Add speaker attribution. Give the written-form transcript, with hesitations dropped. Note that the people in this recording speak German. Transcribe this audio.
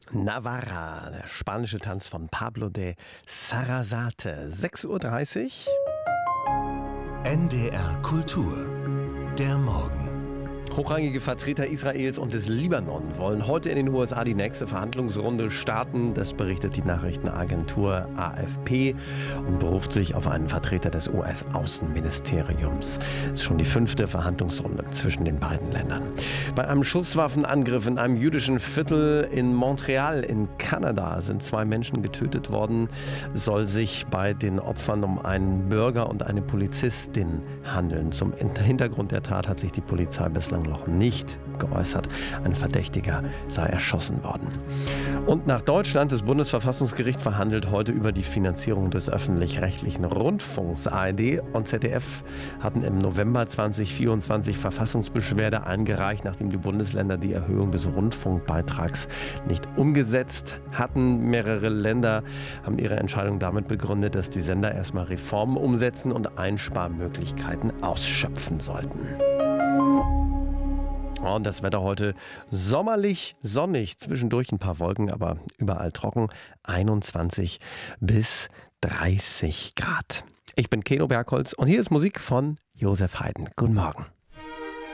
Speaker 1: Navarra, der spanische Tanz von Pablo de Sarasate. 6:30 Uhr.
Speaker 2: NDR Kultur. Der Morgen.
Speaker 1: Hochrangige Vertreter Israels und des Libanon wollen heute in den USA die nächste Verhandlungsrunde starten. Das berichtet die Nachrichtenagentur AFP und beruft sich auf einen Vertreter des US-Außenministeriums. Es ist schon die 5. Verhandlungsrunde zwischen den beiden Ländern. Bei einem Schusswaffenangriff in einem jüdischen Viertel in Montreal in Kanada sind 2 Menschen getötet worden. Es soll sich bei den Opfern um einen Bürger und eine Polizistin handeln. Zum Hintergrund der Tat hat sich die Polizei bislang noch nicht geäußert. Ein Verdächtiger sei erschossen worden. Und nach Deutschland, das Bundesverfassungsgericht verhandelt heute über die Finanzierung des öffentlich-rechtlichen Rundfunks. ARD und ZDF hatten im November 2024 Verfassungsbeschwerde eingereicht, nachdem die Bundesländer die Erhöhung des Rundfunkbeitrags nicht umgesetzt hatten. Mehrere Länder haben ihre Entscheidung damit begründet, dass die Sender erstmal Reformen umsetzen und Einsparmöglichkeiten ausschöpfen sollten. Und das Wetter heute sommerlich, sonnig, zwischendurch ein paar Wolken, aber überall trocken, 21 bis 30 Grad. Ich bin Keno Bergholz und hier ist Musik von Josef Haydn. Guten Morgen.